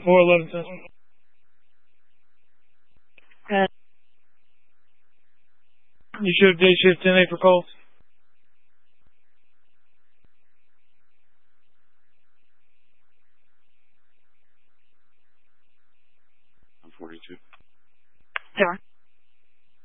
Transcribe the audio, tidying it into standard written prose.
411 cents. You should have day shift 10-8 for calls. I'm 42. Sure.